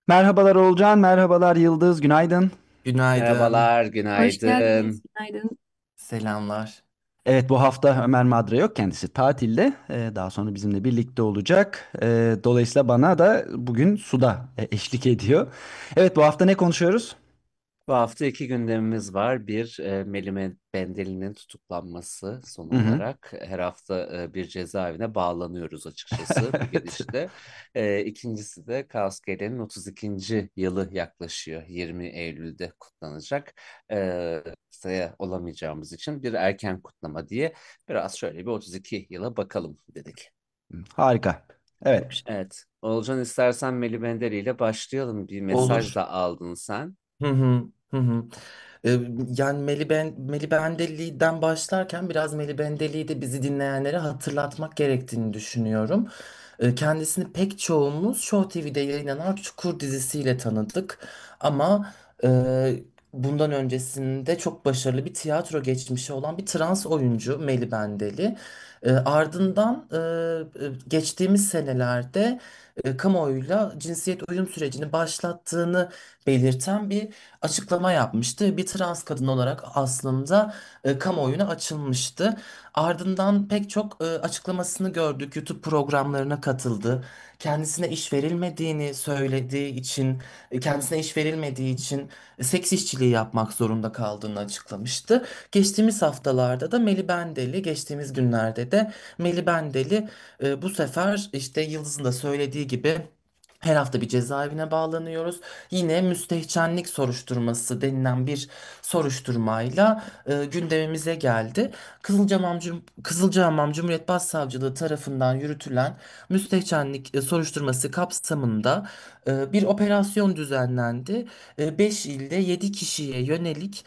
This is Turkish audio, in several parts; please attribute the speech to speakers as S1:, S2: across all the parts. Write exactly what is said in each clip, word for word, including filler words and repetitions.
S1: Merhabalar Olcan, merhabalar Yıldız, günaydın.
S2: Günaydın.
S3: Merhabalar,
S4: Hoş geldiniz.
S3: günaydın.
S4: Günaydın.
S2: Selamlar.
S1: Evet, bu hafta Ömer Madra yok, kendisi tatilde. Ee, daha sonra bizimle birlikte olacak. Ee, dolayısıyla bana da bugün suda e, eşlik ediyor. Evet, bu hafta ne konuşuyoruz?
S3: Bu hafta iki gündemimiz var. Bir, e, Melih Bendeli'nin tutuklanması son
S1: Hı hı.
S3: olarak. Her hafta e, bir cezaevine bağlanıyoruz açıkçası bu
S1: Evet.
S3: gidişte. E, ikincisi de Kaos Gele'nin otuz ikinci yılı yaklaşıyor. yirmi Eylül'de kutlanacak. E, Saya olamayacağımız için bir erken kutlama diye biraz şöyle bir otuz iki yıla bakalım dedik.
S1: Harika.
S4: Çok
S1: Evet.
S4: şık.
S3: Evet. Olcan, istersen Melih Bendeli ile başlayalım. Bir mesaj
S2: Olur.
S3: da aldın sen.
S2: Hı hı. Hı hı. Ee, Yani Melih Ben Melih Bendeli'den başlarken biraz Melih Bendeli'yi de bizi dinleyenlere hatırlatmak gerektiğini düşünüyorum. Ee, Kendisini pek çoğumuz Show T V'de yayınlanan Çukur dizisiyle tanıdık. Ama e, bundan öncesinde çok başarılı bir tiyatro geçmişi olan bir trans oyuncu Melih Bendeli. E, ardından e, e, geçtiğimiz senelerde e, kamuoyuyla cinsiyet uyum sürecini başlattığını belirten bir açıklama yapmıştı. Bir trans kadın olarak aslında e, kamuoyuna açılmıştı. Ardından pek çok e, açıklamasını gördük. YouTube programlarına katıldı. Kendisine iş verilmediğini söylediği için, e, kendisine iş verilmediği için e, seks işçiliği yapmak zorunda kaldığını açıklamıştı. Geçtiğimiz haftalarda da Melih Bendeli, geçtiğimiz günlerde de Melih Bendeli e, bu sefer işte Yıldız'ın da söylediği gibi her hafta bir cezaevine bağlanıyoruz. Yine müstehcenlik soruşturması denilen bir soruşturmayla e, gündemimize geldi. Kızılcahamam, Cum Kızılcahamam Cumhuriyet Başsavcılığı tarafından yürütülen müstehcenlik e, soruşturması kapsamında e, bir operasyon düzenlendi. beş ilde yedi kişiye yönelik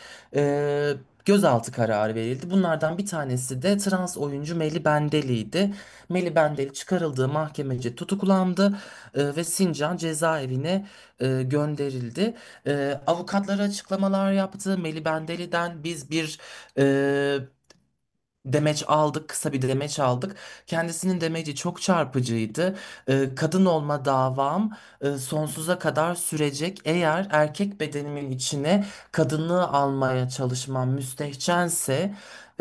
S2: e, gözaltı kararı verildi. Bunlardan bir tanesi de trans oyuncu Melih Bendeli'ydi. Melih Bendeli çıkarıldığı mahkemece tutuklandı e, ve Sincan cezaevine e, gönderildi. E, avukatları açıklamalar yaptı. Melih Bendeli'den biz bir e, demeç aldık, kısa bir demeç aldık. Kendisinin demeci çok çarpıcıydı. Ee, kadın olma davam e, sonsuza kadar sürecek. Eğer erkek bedenimin içine kadınlığı almaya çalışmam müstehcense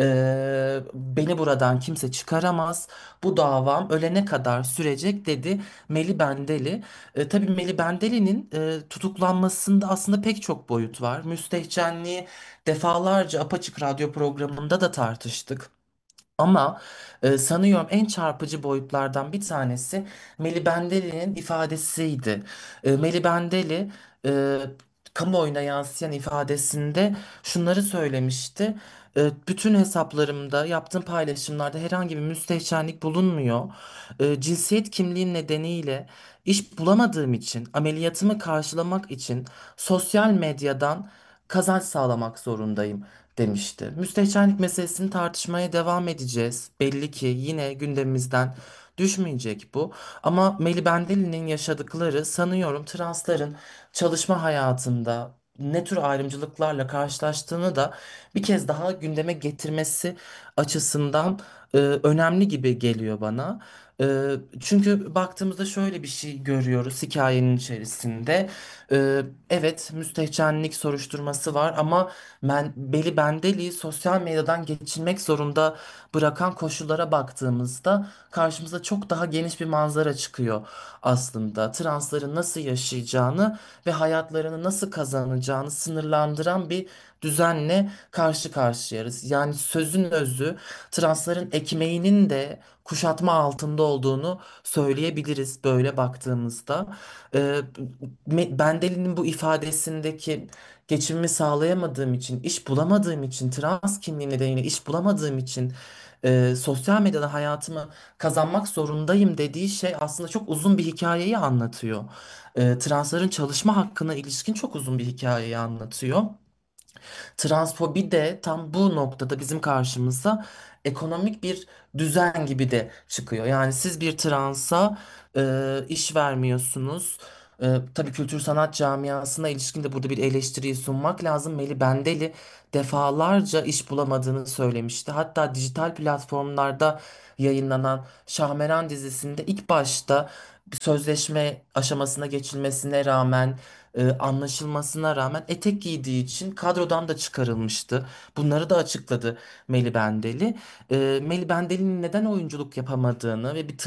S2: e, beni buradan kimse çıkaramaz. Bu davam ölene kadar sürecek dedi Meli Bendeli. E, tabii Meli Bendeli'nin e, tutuklanmasında aslında pek çok boyut var. Müstehcenliği defalarca Apaçık Radyo programında da tartıştık. Ama e, sanıyorum en çarpıcı boyutlardan bir tanesi Meli Bendeli'nin ifadesiydi. E, Meli Bendeli e, kamuoyuna yansıyan ifadesinde şunları söylemişti. E, bütün hesaplarımda, yaptığım paylaşımlarda herhangi bir müstehcenlik bulunmuyor. E, cinsiyet kimliğim nedeniyle iş bulamadığım için, ameliyatımı karşılamak için sosyal medyadan kazanç sağlamak zorundayım demişti. Müstehcenlik meselesini tartışmaya devam edeceğiz. Belli ki yine gündemimizden düşmeyecek bu. Ama Melih Bendeli'nin yaşadıkları sanıyorum transların çalışma hayatında ne tür ayrımcılıklarla karşılaştığını da bir kez daha gündeme getirmesi açısından e, önemli gibi geliyor bana. E, Çünkü baktığımızda şöyle bir şey görüyoruz hikayenin içerisinde. E, evet, müstehcenlik soruşturması var ama ben, Beli Bendeli'yi sosyal medyadan geçilmek zorunda bırakan koşullara baktığımızda karşımıza çok daha geniş bir manzara çıkıyor aslında. Transların nasıl yaşayacağını ve hayatlarını nasıl kazanacağını sınırlandıran bir düzenle karşı karşıyayız. Yani sözün özü transların ekmeğinin de kuşatma altında olduğunu söyleyebiliriz böyle baktığımızda. Ee, Me- Bendeli'nin bu ifadesindeki geçimimi sağlayamadığım için, iş bulamadığım için, trans kimliğim nedeniyle iş bulamadığım için e, sosyal medyada hayatımı kazanmak zorundayım dediği şey aslında çok uzun bir hikayeyi anlatıyor. E, transların çalışma hakkına ilişkin çok uzun bir hikayeyi anlatıyor. Transfobi de tam bu noktada bizim karşımıza ekonomik bir düzen gibi de çıkıyor. Yani siz bir transa e, iş vermiyorsunuz. Ee, tabii kültür sanat camiasına ilişkin de burada bir eleştiriyi sunmak lazım. Melih Bendeli defalarca iş bulamadığını söylemişti. Hatta dijital platformlarda yayınlanan Şahmeran dizisinde ilk başta bir sözleşme aşamasına geçilmesine rağmen, e, anlaşılmasına rağmen etek giydiği için kadrodan da çıkarılmıştı. Bunları da açıkladı Melih Bendeli. E, Melih Bendeli'nin neden oyunculuk yapamadığını ve bir